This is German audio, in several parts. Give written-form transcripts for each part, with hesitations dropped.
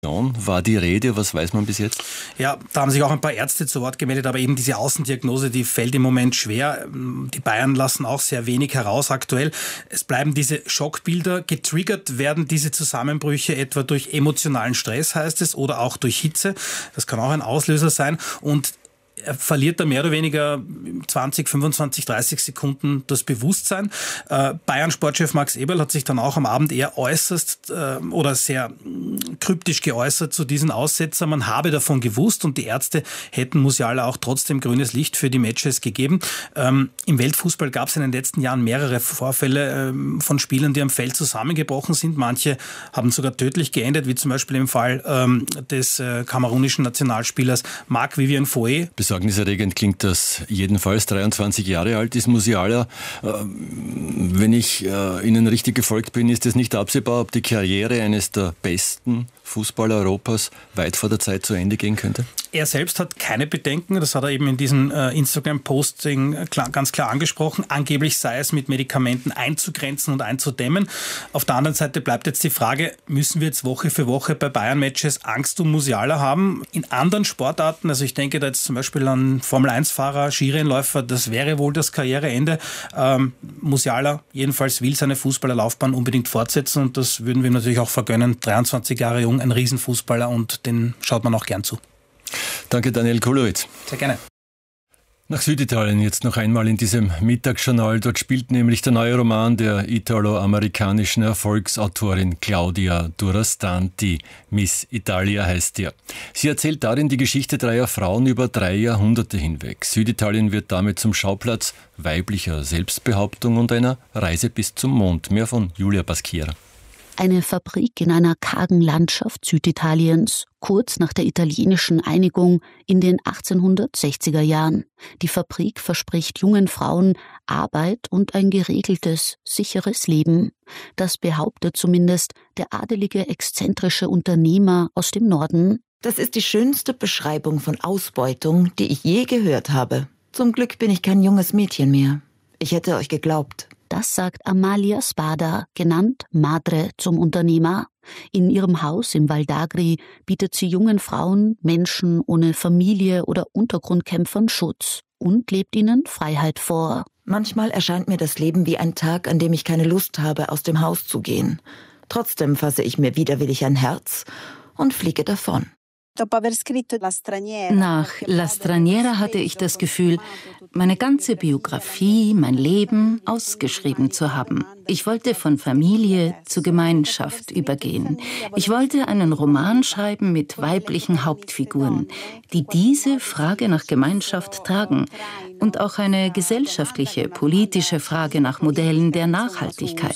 War die Rede, was weiß man bis jetzt? Ja, da haben sich auch ein paar Ärzte zu Wort gemeldet, aber eben diese Außendiagnose, die fällt im Moment schwer. Die Bayern lassen auch sehr wenig heraus aktuell. Es bleiben diese Schockbilder. Getriggert werden diese Zusammenbrüche etwa durch emotionalen Stress, heißt es, oder auch durch Hitze. Das kann auch ein Auslöser sein. Und er verliert da mehr oder weniger 20, 25, 30 Sekunden das Bewusstsein. Bayern-Sportchef Max Eberl hat sich dann auch am Abend eher äußerst oder sehr kryptisch geäußert zu diesen Aussetzern. Man habe davon gewusst und die Ärzte hätten Musiala auch trotzdem grünes Licht für die Matches gegeben. Im Weltfußball gab es in den letzten Jahren mehrere Vorfälle von Spielern, die am Feld zusammengebrochen sind. Manche haben sogar tödlich geendet, wie zum Beispiel im Fall des kamerunischen Nationalspielers Marc-Vivien Foé. Besorgniserregend klingt das jedenfalls. 23 Jahre alt ist Musiala. Wenn ich Ihnen richtig gefolgt bin, ist es nicht absehbar, ob die Karriere eines der besten Fußballer Europas weit vor der Zeit zu Ende gehen könnte? Er selbst hat keine Bedenken, das hat er eben in diesem Instagram-Posting ganz klar angesprochen. Angeblich sei es mit Medikamenten einzugrenzen und einzudämmen. Auf der anderen Seite bleibt jetzt die Frage, müssen wir jetzt Woche für Woche bei Bayern-Matches Angst um Musiala haben? In anderen Sportarten, also ich denke da jetzt zum Beispiel an Formel-1-Fahrer, Skirennläufer, das wäre wohl das Karriereende. Musiala jedenfalls will seine Fußballerlaufbahn unbedingt fortsetzen und das würden wir ihm natürlich auch vergönnen. 23 Jahre jung, ein Riesenfußballer und den schaut man auch gern zu. Danke, Daniel Kulowitz. Sehr gerne. Nach Süditalien jetzt noch einmal in diesem Mittagsjournal. Dort spielt nämlich der neue Roman der italo-amerikanischen Erfolgsautorin Claudia Durastanti. Miss Italia heißt er. Sie erzählt darin die Geschichte dreier Frauen über 3 Jahrhunderte hinweg. Süditalien wird damit zum Schauplatz weiblicher Selbstbehauptung und einer Reise bis zum Mond. Mehr von Julia Paschiera. Eine Fabrik in einer kargen Landschaft Süditaliens, kurz nach der italienischen Einigung in den 1860er Jahren. Die Fabrik verspricht jungen Frauen Arbeit und ein geregeltes, sicheres Leben. Das behauptet zumindest der adelige, exzentrische Unternehmer aus dem Norden. Das ist die schönste Beschreibung von Ausbeutung, die ich je gehört habe. Zum Glück bin ich kein junges Mädchen mehr. Ich hätte euch geglaubt. Das sagt Amalia Spada, genannt Madre, zum Unternehmer. In ihrem Haus im Val d'Agri bietet sie jungen Frauen, Menschen ohne Familie oder Untergrundkämpfern Schutz und lebt ihnen Freiheit vor. Manchmal erscheint mir das Leben wie ein Tag, an dem ich keine Lust habe, aus dem Haus zu gehen. Trotzdem fasse ich mir widerwillig ein Herz und fliege davon. Nach La Straniera hatte ich das Gefühl, meine ganze Biografie, mein Leben ausgeschrieben zu haben. Ich wollte von Familie zu Gemeinschaft übergehen. Ich wollte einen Roman schreiben mit weiblichen Hauptfiguren, die diese Frage nach Gemeinschaft tragen und auch eine gesellschaftliche, politische Frage nach Modellen der Nachhaltigkeit.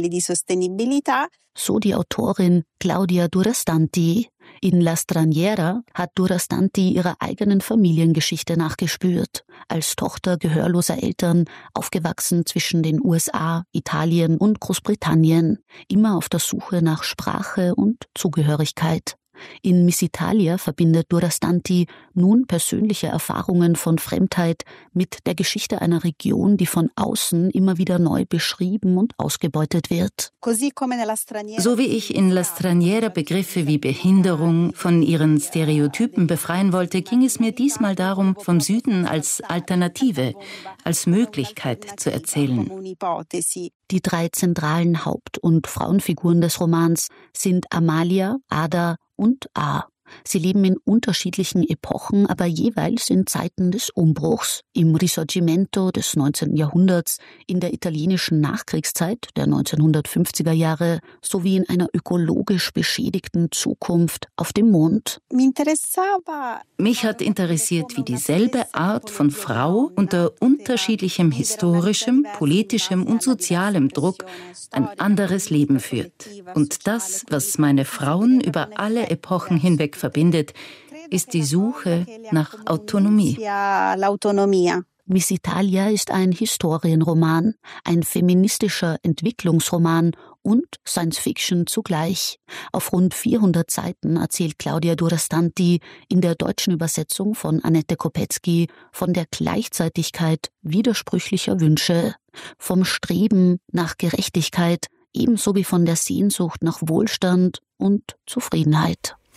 So die Autorin Claudia Durastanti. In La Straniera hat Durastanti ihrer eigenen Familiengeschichte nachgespürt. Als Tochter gehörloser Eltern, aufgewachsen zwischen den USA, Italien und Großbritannien, immer auf der Suche nach Sprache und Zugehörigkeit. In Miss Italia verbindet Durastanti nun persönliche Erfahrungen von Fremdheit mit der Geschichte einer Region, die von außen immer wieder neu beschrieben und ausgebeutet wird. So wie ich in La Straniera Begriffe wie Behinderung von ihren Stereotypen befreien wollte, ging es mir diesmal darum, vom Süden als Alternative, als Möglichkeit zu erzählen. Die 3 zentralen Haupt- und Frauenfiguren des Romans sind Amalia, Ada und A. Sie leben in unterschiedlichen Epochen, aber jeweils in Zeiten des Umbruchs. Im Risorgimento des 19. Jahrhunderts, in der italienischen Nachkriegszeit der 1950er Jahre sowie in einer ökologisch beschädigten Zukunft auf dem Mond. Mich hat interessiert, wie dieselbe Art von Frau unter unterschiedlichem historischem, politischem und sozialem Druck ein anderes Leben führt. Und das, was meine Frauen über alle Epochen hinweg verbindet, ist die Suche nach Autonomie. Miss Italia ist ein Historienroman, ein feministischer Entwicklungsroman und Science-Fiction zugleich. Auf rund 400 Seiten erzählt Claudia Durastanti in der deutschen Übersetzung von Annette Kopetzky von der Gleichzeitigkeit widersprüchlicher Wünsche, vom Streben nach Gerechtigkeit, ebenso wie von der Sehnsucht nach Wohlstand und Zufriedenheit.